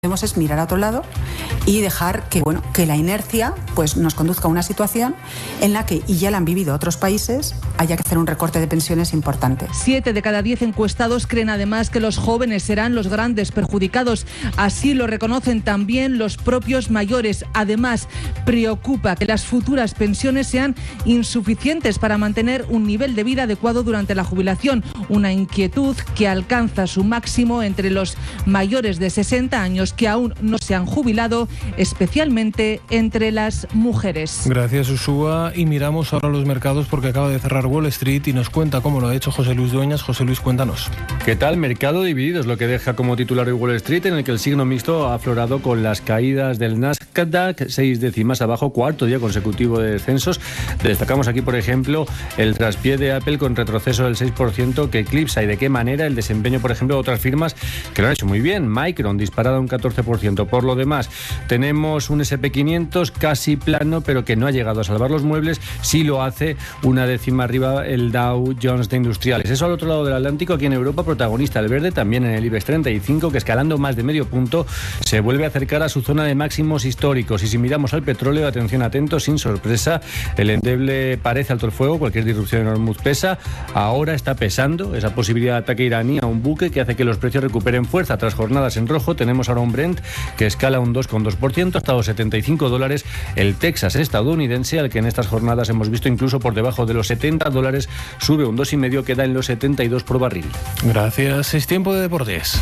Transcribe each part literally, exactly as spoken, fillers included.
Debemos es mirar a otro lado y dejar que, bueno, que la inercia pues, nos conduzca a una situación en la que, y ya la han vivido otros países, haya que hacer un recorte de pensiones importante. Siete de cada diez encuestados creen además que los jóvenes serán los grandes perjudicados. Así lo reconocen también los propios mayores. Además, preocupa que las futuras pensiones sean insuficientes para mantener un nivel de vida adecuado durante la jubilación. Una inquietud que alcanza su máximo entre los mayores de sesenta años que aún no se han jubilado, especialmente entre las mujeres. Gracias, Ushua. Y miramos ahora los mercados porque acaba de cerrar Wall Street y nos cuenta cómo lo ha hecho José Luis Dueñas. José Luis, cuéntanos. ¿Qué tal? Mercado dividido es lo que deja como titular hoy Wall Street, en el que el signo mixto ha aflorado con las caídas del Nasdaq, seis décimas abajo, cuarto día consecutivo de descensos. Destacamos aquí, por ejemplo, el traspié de Apple con retroceso del seis por ciento que eclipsa y de qué manera el desempeño, por ejemplo, de otras firmas que lo han hecho muy bien. Micron disparada un catorce por ciento. Por lo demás, tenemos un ese and pe quinientos casi plano, pero que no ha llegado a salvar los muebles. Sí lo hace una décima arriba el Dow Jones de Industriales. Eso al otro lado del Atlántico, aquí en Europa, protagonista el verde, también en el IBEX treinta y cinco, que escalando más de medio punto se vuelve a acercar a su zona de máximos históricos. Y si miramos al petróleo, atención, atentos, sin sorpresa, el endeble parece alto el fuego, cualquier disrupción en Hormuz pesa. Ahora está pesando esa posibilidad de ataque iraní a un buque que hace que los precios recuperen fuerza. Tras jornadas en rojo, tenemos ahora un Brent que escala un dos coma dos por ciento hasta los setenta y cinco dólares. El Texas estadounidense, al que en estas jornadas hemos visto incluso por debajo de los setenta dólares, sube un dos coma cinco, queda en los setenta y dos por barril. Gracias. Es tiempo de deportes.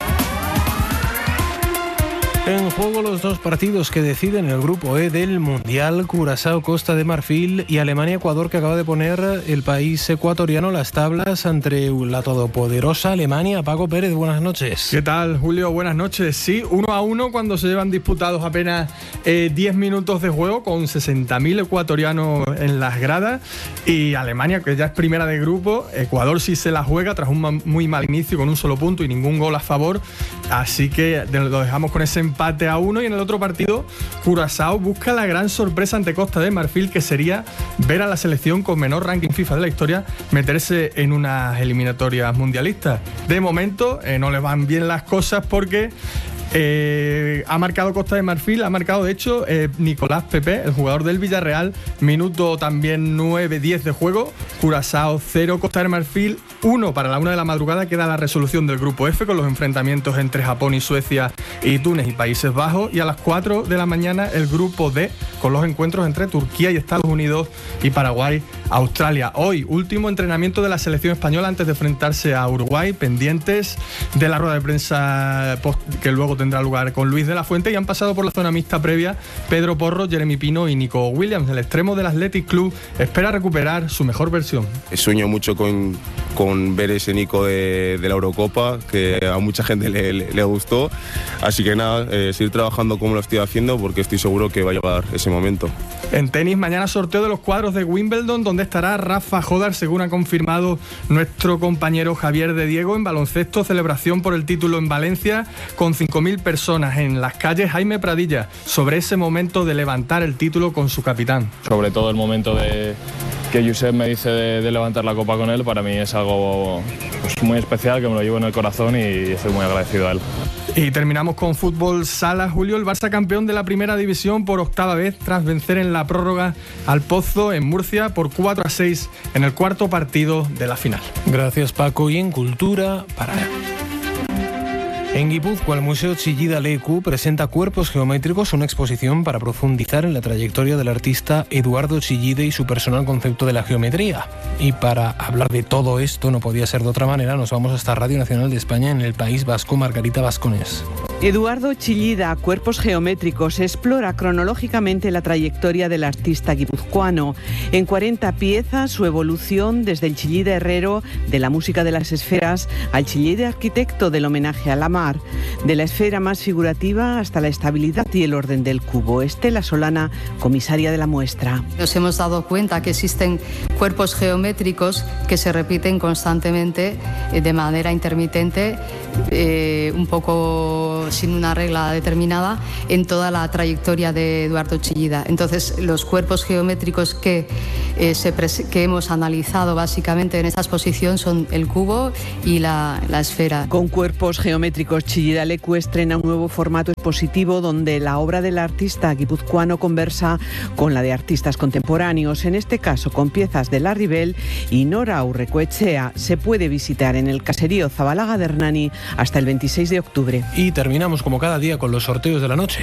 En juego los dos partidos que deciden el grupo E del Mundial: Curazao, Costa de Marfil, y Alemania-Ecuador, que acaba de poner el país ecuatoriano las tablas ante la todopoderosa Alemania. Paco Pérez, buenas noches. ¿Qué tal, Julio? Buenas noches. Sí, uno a uno cuando se llevan disputados apenas eh, diez minutos de juego, con sesenta mil ecuatorianos en las gradas, y Alemania, que ya es primera de grupo. Ecuador sí se la juega tras un ma- muy mal inicio con un solo punto y ningún gol a favor, así que lo dejamos con ese empate a uno. Y en el otro partido, Curazao busca la gran sorpresa ante Costa de Marfil, que sería ver a la selección con menor ranking FIFA de la historia meterse en unas eliminatorias mundialistas. De momento eh, no le van bien las cosas porque Eh, ha marcado Costa de Marfil, ha marcado de hecho eh, Nicolás Pepe, el jugador del Villarreal, minuto también nueve diez de juego. Curazao cero, Costa de Marfil uno. Para la una de la madrugada queda la resolución del grupo F, con los enfrentamientos entre Japón y Suecia y Túnez y Países Bajos, y a las cuatro de la mañana el grupo D, con los encuentros entre Turquía y Estados Unidos y Paraguay, Australia. Hoy, último entrenamiento de la selección española antes de enfrentarse a Uruguay, pendientes de la rueda de prensa post, que luego tendrá lugar con Luis de la Fuente, y han pasado por la zona mixta previa Pedro Porro, Jeremy Pino y Nico Williams. El extremo del Athletic Club espera recuperar su mejor versión. Sueño mucho con, con ver ese Nico de, de la Eurocopa, que a mucha gente le, le, le gustó, así que nada, eh, seguir trabajando como lo estoy haciendo, porque estoy seguro que va a llegar ese momento. En tenis, mañana sorteo de los cuadros de Wimbledon, donde estará Rafa Jodar, según ha confirmado nuestro compañero Javier de Diego. En baloncesto, celebración por el título en Valencia, con cinco mil personas en las calles. Jaime Pradilla, sobre ese momento de levantar el título con su capitán. Sobre todo el momento de que Josep me dice de, de levantar la copa con él, para mí es algo pues, muy especial, que me lo llevo en el corazón y estoy muy agradecido a él. Y terminamos con fútbol sala, Julio. El Barça, campeón de la primera división por octava vez, tras vencer en la prórroga al Pozo en Murcia por cuatro a seis en el cuarto partido de la final. Gracias, Paco. Y en cultura, para... En Guipúzcoa, el Museo Chillida Leku presenta Cuerpos Geométricos, una exposición para profundizar en la trayectoria del artista Eduardo Chillida y su personal concepto de la geometría. Y para hablar de todo esto, no podía ser de otra manera, nos vamos hasta Radio Nacional de España, en el País Vasco. Margarita Vascones. Eduardo Chillida, Cuerpos Geométricos, explora cronológicamente la trayectoria del artista guipuzcoano. En cuarenta piezas, su evolución desde el Chillida herrero de la música de las esferas al Chillida arquitecto del homenaje a la mar, de la esfera más figurativa hasta la estabilidad y el orden del cubo. Estela Solana, comisaria de la muestra. Nos hemos dado cuenta que existen cuerpos geométricos que se repiten constantemente, de manera intermitente, eh, eh, un poco sin una regla determinada en toda la trayectoria de Eduardo Chillida. Entonces, los cuerpos geométricos que, eh, se que hemos analizado básicamente en esta exposición son el cubo y la, la esfera. Con cuerpos geométricos, Chillida Leku estrena un nuevo formato expositivo donde la obra del artista guipuzcoano conversa con la de artistas contemporáneos, en este caso con piezas de Larry Bell y Nora Aurrecoechea. Se puede visitar en el caserío Zabalaga de Hernani hasta el veintiséis de octubre. Y terminamos como cada día con los sorteos de la noche.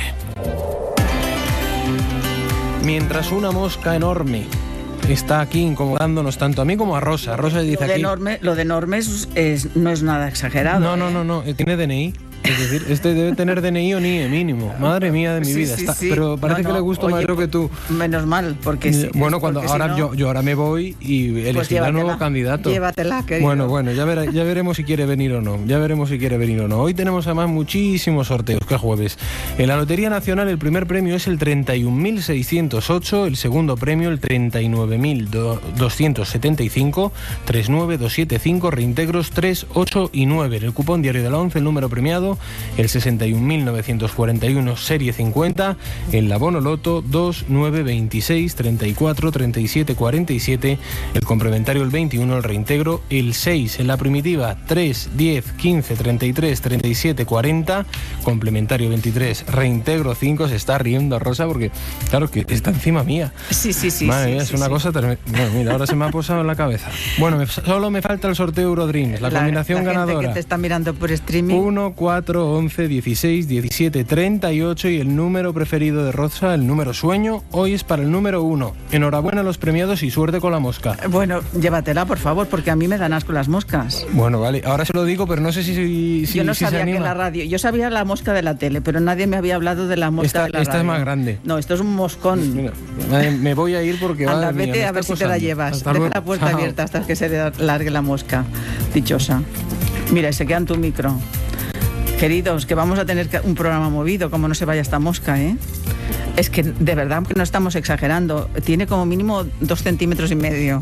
Mientras una mosca enorme está aquí incomodándonos tanto a mí como a Rosa. Rosa dice lo de aquí... Enorme, lo de enorme es, es, no es nada exagerado. No, no, ¿eh? no, no, tiene D N I. Es decir, este debe tener D N I o N I E mínimo. Madre mía de mi sí, vida. sí, Está, sí. Pero parece no, que no. le gusta más Oye, que tú. Menos mal, porque sí. Bueno, cuando porque ahora si no, yo, yo ahora me voy y elegiré pues nuevo candidato. Llévatela, querido. Bueno, bueno, ya, verá, ya veremos si quiere venir o no. Ya veremos si quiere venir o no. Hoy tenemos además muchísimos sorteos. ¿Qué jueves? En la Lotería Nacional el primer premio es el treinta y un mil seiscientos ocho, el segundo premio el treinta y nueve mil doscientos setenta y cinco, treinta y nueve mil doscientos setenta y cinco, reintegros tres, ocho y nueve. En el cupón diario de la once el número premiado el sesenta y un mil novecientos cuarenta y uno, serie cincuenta, en la Bono Loto dos, nueve, veintiséis, treinta y cuatro, treinta y siete, cuarenta y siete, el complementario el veintiuno, el reintegro el seis, en la primitiva tres, diez, quince, treinta y tres, treinta y siete, cuarenta, complementario veintitrés, reintegro cinco. Se está riendo Rosa porque, claro, que está encima mía. Sí, sí, sí. Madre sí, mía, sí, es una sí. cosa tremenda. Bueno, mira, ahora se me ha posado en la cabeza. Bueno, me, solo me falta el sorteo Eurodreams, la, la combinación la gente ganadora. que te está mirando por streaming. uno, cuatro, once, dieciséis, diecisiete, treinta y ocho y el número preferido de Rosa, el número sueño, hoy es para el número uno. Enhorabuena a los premiados y suerte con la mosca. Bueno, llévatela, por favor, porque a mí me dan asco las moscas. Bueno, vale, ahora se lo digo, pero no sé si, si, yo no si sabía se anima. que la radio, yo sabía la mosca de la tele, pero nadie me había hablado de la mosca esta, de la esta radio. es más grande. No, esto es un moscón. Mira, me voy a ir porque Anda, va vete mía, a ver si te la llevas. Hasta Deja luego. la puerta Chao. abierta hasta que se largue la mosca. Dichosa. Mira, y se queda en tu micro. Queridos, que vamos a tener un programa movido, como no se vaya esta mosca, ¿eh? Es que de verdad que no estamos exagerando. Tiene como mínimo dos centímetros y medio.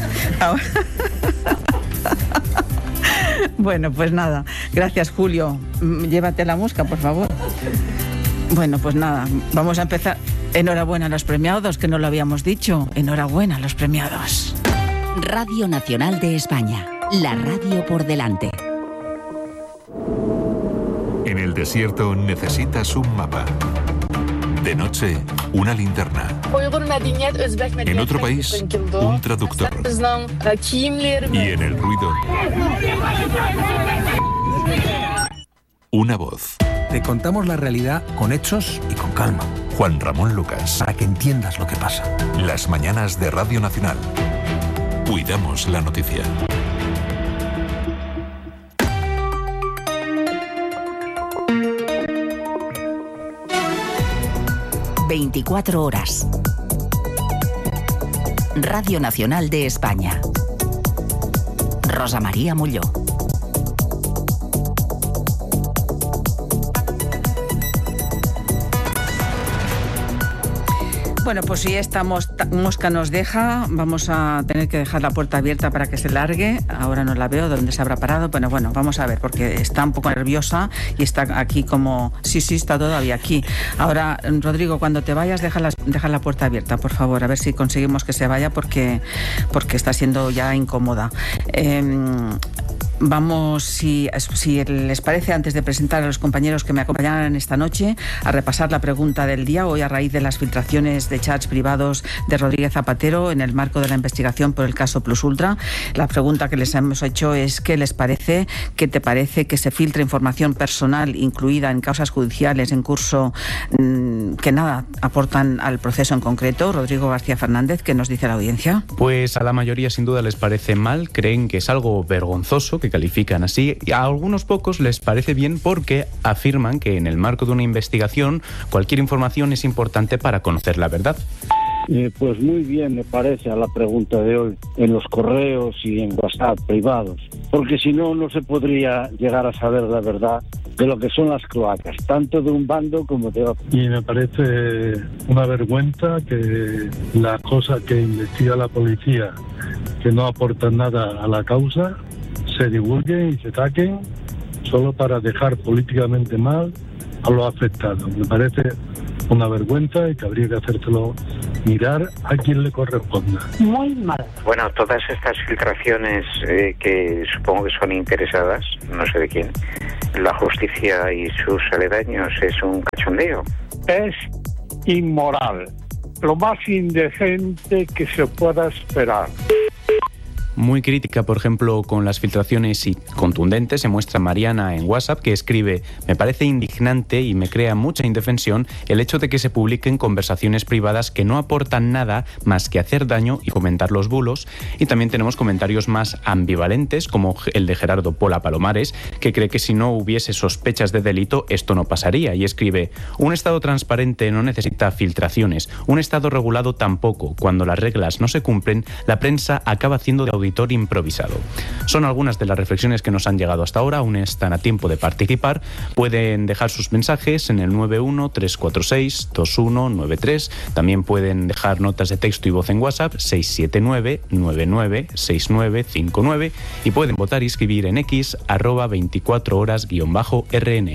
Bueno, pues nada. Gracias, Julio. Llévate la mosca, por favor. Bueno, pues nada. Vamos a empezar. Enhorabuena a los premiados, que no lo habíamos dicho. Enhorabuena a los premiados. Radio Nacional de España. La radio por delante. En el desierto necesitas un mapa. De noche, una linterna. En otro país, un traductor. Y en el ruido, una voz. Te contamos la realidad con hechos y con calma. Juan Ramón Lucas. Para que entiendas lo que pasa. Las mañanas de Radio Nacional. Cuidamos la noticia. veinticuatro horas. Radio Nacional de España. Rosa María Molló. Bueno, pues si esta mosca nos deja, vamos a tener que dejar la puerta abierta para que se largue. Ahora no la veo, ¿dónde se habrá parado? Bueno, bueno, vamos a ver, porque está un poco nerviosa y está aquí como... Sí, sí, está todavía aquí. Ahora, Rodrigo, cuando te vayas, deja la, deja la puerta abierta, por favor, a ver si conseguimos que se vaya, porque, porque está siendo ya incómoda. Eh, Vamos, si, si les parece, antes de presentar a los compañeros que me acompañarán esta noche, a repasar la pregunta del día, hoy a raíz de las filtraciones de chats privados de Rodríguez Zapatero en el marco de la investigación por el caso Plus Ultra. La pregunta que les hemos hecho es ¿qué les parece? ¿Qué te parece que se filtre información personal incluida en causas judiciales en curso mmm, que nada aportan al proceso en concreto? Rodrigo García Fernández, ¿qué nos dice la audiencia? Pues a la mayoría sin duda les parece mal, creen que es algo vergonzoso, que califican así, y a algunos pocos les parece bien porque afirman que en el marco de una investigación cualquier información es importante para conocer la verdad. Eh, pues muy bien me parece a la pregunta de hoy en los correos y en WhatsApp privados, porque si no, no se podría llegar a saber la verdad de lo que son las cloacas, tanto de un bando como de otro. Y me parece una vergüenza que las cosas que investiga la policía, que no aportan nada a la causa, se divulguen y se saquen solo para dejar políticamente mal a los afectados. Me parece una vergüenza y que habría que hacérselo mirar a quien le corresponda. Muy mal. Bueno, todas estas filtraciones eh, que supongo que son interesadas, no sé de quién, la justicia y sus aledaños, es un cachondeo. Es inmoral, lo más indecente que se pueda esperar. Muy crítica, por ejemplo, con las filtraciones y contundente se muestra Mariana en WhatsApp, que escribe: me parece indignante y me crea mucha indefensión el hecho de que se publiquen conversaciones privadas que no aportan nada más que hacer daño y comentar los bulos. Y también tenemos comentarios más ambivalentes, como el de Gerardo Pola Palomares, que cree que si no hubiese sospechas de delito esto no pasaría, y escribe: un Estado transparente no necesita filtraciones, un Estado regulado tampoco. Cuando las reglas no se cumplen, la prensa acaba haciendo de auditor improvisado. Son algunas de las reflexiones que nos han llegado hasta ahora. Aún están a tiempo de participar. Pueden dejar sus mensajes en el nueve uno tres cuatro seis dos uno nueve tres. También pueden dejar notas de texto y voz en WhatsApp seis siete nueve nueve nueve seis nueve cinco nueve, y pueden votar y escribir en X arroba veinticuatro horas guión bajo R N.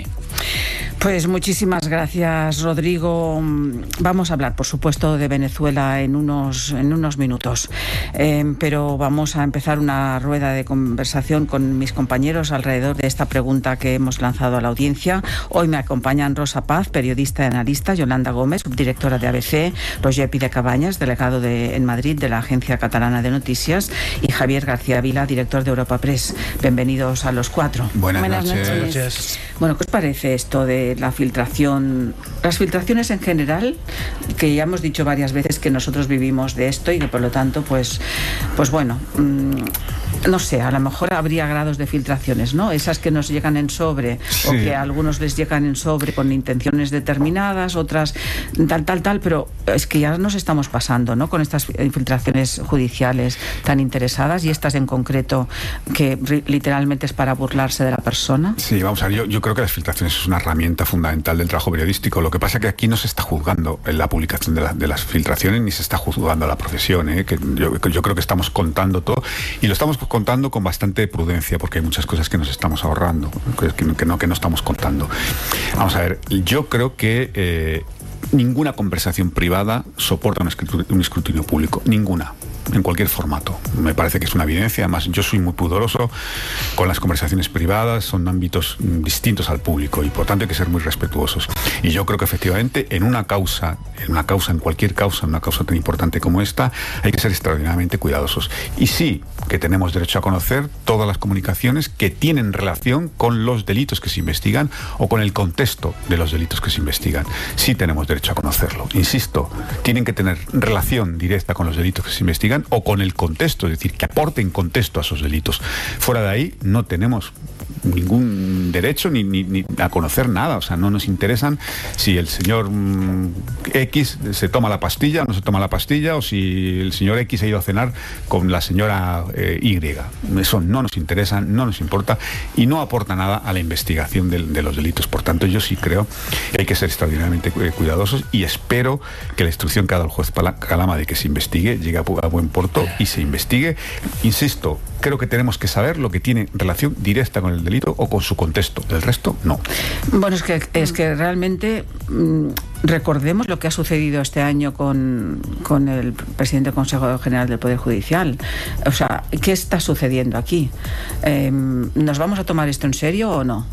Pues muchísimas gracias, Rodrigo. Vamos a hablar, por supuesto, de Venezuela en unos, en unos minutos, eh, pero vamos a empezar una rueda de conversación con mis compañeros alrededor de esta pregunta que hemos lanzado a la audiencia. Hoy me acompañan Rosa Paz, periodista y analista; Yolanda Gómez, subdirectora de A B C; Roger Pidecabañas, delegado de, en Madrid de la Agencia Catalana de Noticias; y Javier García Vila, director de Europa Press. Bienvenidos a los cuatro. Buenas, Buenas noches. noches. Bueno, ¿qué os parece esto de la filtración, las filtraciones en general, que ya hemos dicho varias veces que nosotros vivimos de esto y que por lo tanto, pues, pues bueno, mmm, no sé, a lo mejor habría grados de filtraciones, ¿no? Esas que nos llegan en sobre, sí, o que a algunos les llegan en sobre con intenciones determinadas, otras tal, tal, tal, pero es que ya nos estamos pasando, ¿no? Con estas filtraciones judiciales tan interesadas, y estas en concreto que literalmente es para burlarse de la persona. Sí, vamos a ver, yo, yo creo que las filtraciones es una herramienta fundamental del trabajo periodístico. Lo que pasa es que aquí no se está juzgando en la publicación de, la, de las filtraciones, ni se está juzgando a la profesión, ¿eh? que yo, yo creo que estamos contando todo, y lo estamos contando con bastante prudencia, porque hay muchas cosas que nos estamos ahorrando, que, que, no, que no estamos contando. Vamos a ver, yo creo que eh, ninguna conversación privada soporta un escrutinio, un escrutinio público, ninguna, en cualquier formato. Me parece que es una evidencia. Además, yo soy muy pudoroso con las conversaciones privadas, son ámbitos distintos al público y por tanto hay que ser muy respetuosos. Y yo creo que efectivamente en una causa, en una causa, en cualquier causa, en una causa tan importante como esta, hay que ser extraordinariamente cuidadosos. Y sí que tenemos derecho a conocer todas las comunicaciones que tienen relación con los delitos que se investigan o con el contexto de los delitos que se investigan. Sí tenemos derecho a conocerlo. Insisto, tienen que tener relación directa con los delitos que se investigan o con el contexto, es decir, que aporten contexto a esos delitos. Fuera de ahí no tenemos ningún derecho ni, ni, ni a conocer nada. O sea, no nos interesan si el señor mmm, X se toma la pastilla o no se toma la pastilla, o si el señor X ha ido a cenar con la señora eh, Y. Eso no nos interesa, no nos importa y no aporta nada a la investigación de, de los delitos. Por tanto, yo sí creo que hay que ser extraordinariamente cuidadosos, y espero que la instrucción que ha dado el juez Calama de que se investigue llegue a, a buen puerto y se investigue. Insisto, creo que tenemos que saber lo que tiene relación directa con el delito o con su contexto. Del resto, no. Bueno, es que, es que realmente mmm, recordemos lo que ha sucedido este año con, con el presidente del Consejo General del Poder Judicial. O sea, ¿qué está sucediendo aquí? Eh, ¿Nos vamos a tomar esto en serio o no?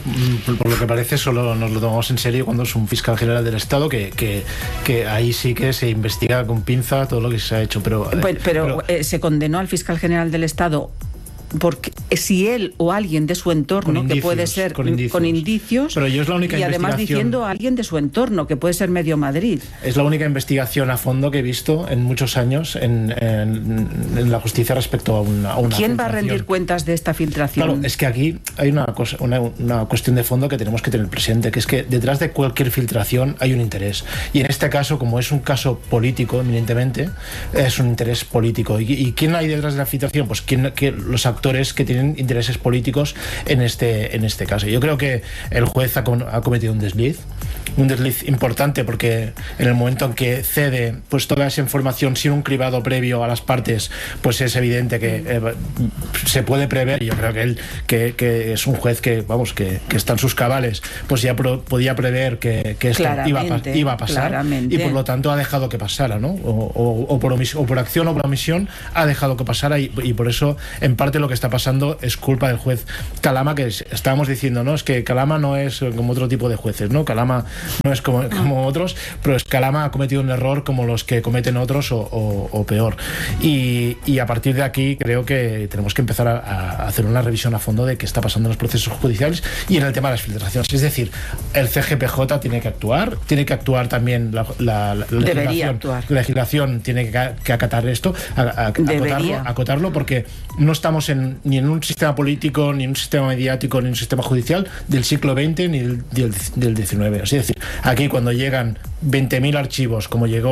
Por lo que parece, solo nos lo tomamos en serio cuando es un fiscal general del Estado, que, que, que ahí sí que se investiga con pinza todo lo que se ha hecho. Pero, pero, pero, pero eh, se condenó al fiscal general del Estado porque si él o alguien de su entorno, indicios, que puede ser con indicios, con indicios pero yo es la única y además diciendo a alguien de su entorno, que puede ser medio Madrid. Es la única investigación a fondo que he visto en muchos años en, en, en la justicia respecto a una, a una ¿Quién filtración. va a rendir cuentas de esta filtración? Claro, es que aquí hay una, cosa, una, una cuestión de fondo que tenemos que tener presente, que es que detrás de cualquier filtración hay un interés, y en este caso, como es un caso político eminentemente, es un interés político. ¿Y, y quién hay detrás de la filtración? Pues quién, que los actores que tienen intereses políticos en este, en este caso. Yo creo que el juez ha, com ha cometido un desliz, un desliz importante, porque en el momento en que cede pues toda esa información sin un cribado previo a las partes, pues es evidente que eh, se puede prever. Yo creo que él, que, que es un juez que, vamos, que, que está en sus cabales, pues ya pro, podía prever que, que esto iba a, iba a pasar, claramente. Y por lo tanto ha dejado que pasara, ¿no? O, o, o, por, omis, o por acción o por omisión ha dejado que pasara, y, y por eso en parte lo que está pasando es culpa del juez Calama, que es, estábamos diciendo, ¿no? Es que Calama no es como otro tipo de jueces, ¿no? Calama no es como, como otros, pero es Calama ha cometido un error como los que cometen otros o, o, o peor. Y, y a partir de aquí creo que tenemos que empezar a, a hacer una revisión a fondo de qué está pasando en los procesos judiciales y en el tema de las filtraciones. Es decir, el C G P J tiene que actuar, tiene que actuar también la, la, la legislación, actuar. La legislación tiene que, que acatar esto, a, a, acotarlo, acotarlo, porque no estamos en, ni en un sistema político, ni en un sistema mediático, ni en un sistema judicial del siglo veinte ni del, del, del diecinueve. Es decir, aquí cuando llegan veinte mil archivos, como llegó